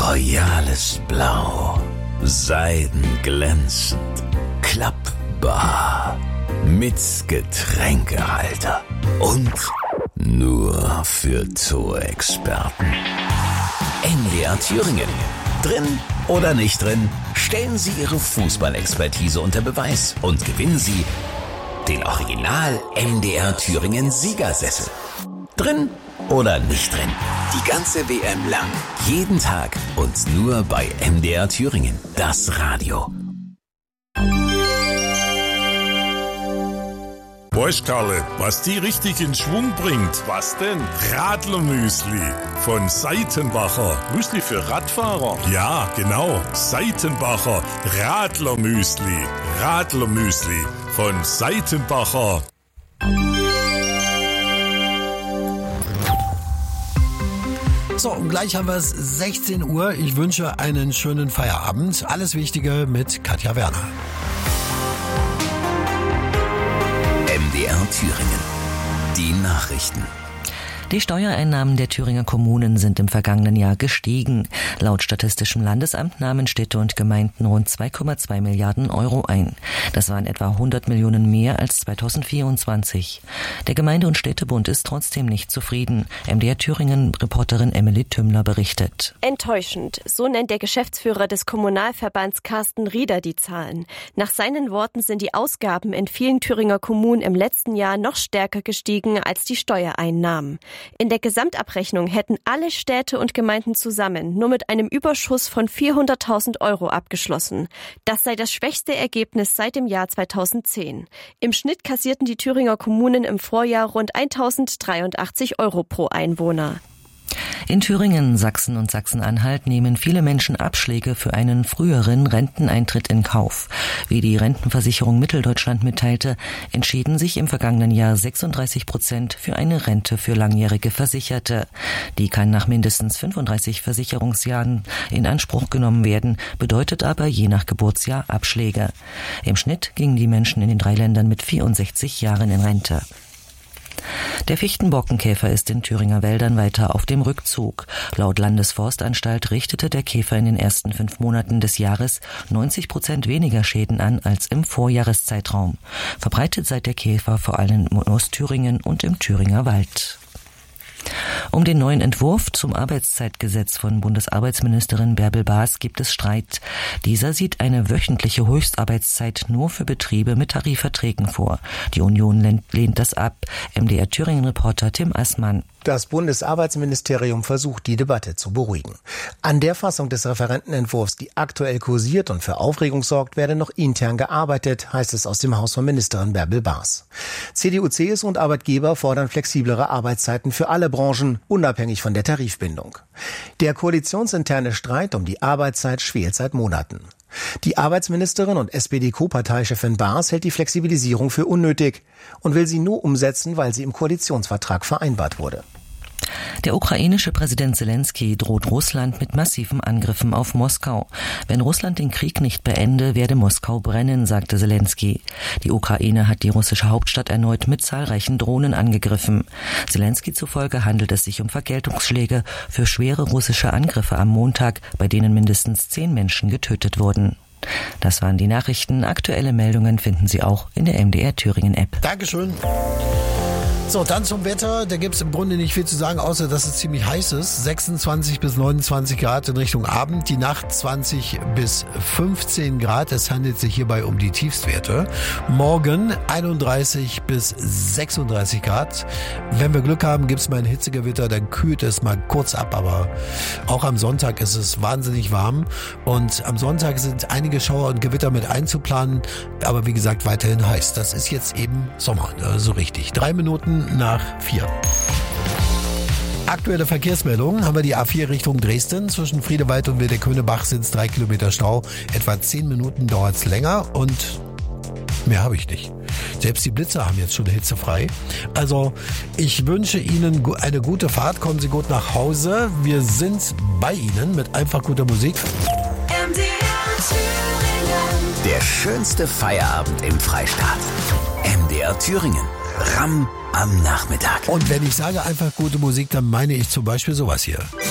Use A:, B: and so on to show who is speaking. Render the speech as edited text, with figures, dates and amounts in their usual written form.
A: royales Blau, seidenglänzend, klappbar, mit Getränkehalter und nur für Tourexperten. MDR Thüringen. Drin oder nicht drin, stellen Sie Ihre Fußballexpertise unter Beweis und gewinnen Sie den Original MDR Thüringen Siegersessel. Drin oder nicht drin, die ganze WM lang, jeden Tag und nur bei MDR Thüringen, das Radio.
B: Weißt Karle, was die richtig in Schwung bringt? Was denn? Radlermüsli von Seitenbacher. Müsli für Radfahrer? Ja, genau. Seitenbacher Radlermüsli. Radlermüsli von Seitenbacher.
C: So, und gleich haben wir es 16 Uhr. Ich wünsche einen schönen Feierabend. Alles Wichtige mit Katja Werner.
A: MDR Thüringen. Die Nachrichten.
D: Die Steuereinnahmen der Thüringer Kommunen sind im vergangenen Jahr gestiegen. Laut Statistischem Landesamt nahmen Städte und Gemeinden rund 2,2 Milliarden Euro ein. Das waren etwa 100 Millionen mehr als 2024. Der Gemeinde- und Städtebund ist trotzdem nicht zufrieden. MDR Thüringen-Reporterin Emily Tümmler berichtet.
E: Enttäuschend, so nennt der Geschäftsführer des Kommunalverbands Carsten Rieder die Zahlen. Nach seinen Worten sind die Ausgaben in vielen Thüringer Kommunen im letzten Jahr noch stärker gestiegen als die Steuereinnahmen. In der Gesamtabrechnung hätten alle Städte und Gemeinden zusammen nur mit einem Überschuss von 400.000 Euro abgeschlossen. Das sei das schwächste Ergebnis seit dem Jahr 2010. Im Schnitt kassierten die Thüringer Kommunen im Vorjahr rund 1.083 Euro pro Einwohner.
D: In Thüringen, Sachsen und Sachsen-Anhalt nehmen viele Menschen Abschläge für einen früheren Renteneintritt in Kauf. Wie die Rentenversicherung Mitteldeutschland mitteilte, entschieden sich im vergangenen Jahr 36% für eine Rente für langjährige Versicherte. Die kann nach mindestens 35 Versicherungsjahren in Anspruch genommen werden, bedeutet aber je nach Geburtsjahr Abschläge. Im Schnitt gingen die Menschen in den 3 Ländern mit 64 Jahren in Rente. Der Fichtenborkenkäfer ist in Thüringer Wäldern weiter auf dem Rückzug. Laut Landesforstanstalt richtete der Käfer in den ersten 5 Monaten des Jahres 90% weniger Schäden an als im Vorjahreszeitraum. Verbreitet sei der Käfer vor allem in Ostthüringen und im Thüringer Wald. Um den neuen Entwurf zum Arbeitszeitgesetz von Bundesarbeitsministerin Bärbel Baas gibt es Streit. Dieser sieht eine wöchentliche Höchstarbeitszeit nur für Betriebe mit Tarifverträgen vor. Die Union lehnt das ab. MDR Thüringen-Reporter Tim Assmann.
F: Das Bundesarbeitsministerium versucht, die Debatte zu beruhigen. An der Fassung des Referentenentwurfs, die aktuell kursiert und für Aufregung sorgt, werde noch intern gearbeitet, heißt es aus dem Haus von Ministerin Bärbel Baas. CDU, CSU und Arbeitgeber fordern flexiblere Arbeitszeiten für alle Branchen, unabhängig von der Tarifbindung. Der koalitionsinterne Streit um die Arbeitszeit schwelt seit Monaten. Die Arbeitsministerin und SPD-Co-Parteichefin Baas hält die Flexibilisierung für unnötig und will sie nur umsetzen, weil sie im Koalitionsvertrag vereinbart wurde.
D: Der ukrainische Präsident Zelensky droht Russland mit massiven Angriffen auf Moskau. Wenn Russland den Krieg nicht beende, werde Moskau brennen, sagte Zelensky. Die Ukraine hat die russische Hauptstadt erneut mit zahlreichen Drohnen angegriffen. Zelensky zufolge handelt es sich um Vergeltungsschläge für schwere russische Angriffe am Montag, bei denen mindestens 10 Menschen getötet wurden. Das waren die Nachrichten. Aktuelle Meldungen finden Sie auch in der MDR Thüringen App.
C: Dankeschön. So, dann zum Wetter. Da gibt's im Grunde nicht viel zu sagen, außer dass es ziemlich heiß ist. 26 bis 29 Grad in Richtung Abend, die Nacht 20 bis 15 Grad. Es handelt sich hierbei um die Tiefstwerte. Morgen 31 bis 36 Grad. Wenn wir Glück haben, gibt's mal ein Hitzegewitter, dann kühlt es mal kurz ab. Aber auch am Sonntag ist es wahnsinnig warm. Und am Sonntag sind einige Schauer und Gewitter mit einzuplanen. Aber wie gesagt, weiterhin heiß. Das ist jetzt eben Sommer, so richtig. 3 Minuten nach 4. Aktuelle Verkehrsmeldungen haben wir die A4 Richtung Dresden. Zwischen Friedewald und Wildeköhnebach sind es 3 Kilometer Stau. Etwa 10 Minuten dauert es länger und mehr habe ich nicht. Selbst die Blitzer haben jetzt schon hitzefrei. Also ich wünsche Ihnen eine gute Fahrt. Kommen Sie gut nach Hause. Wir sind bei Ihnen mit einfach guter Musik.
A: Der schönste Feierabend im Freistaat. MDR Thüringen. Ramm am Nachmittag.
C: Und wenn ich sage einfach gute Musik, dann meine ich zum Beispiel sowas hier.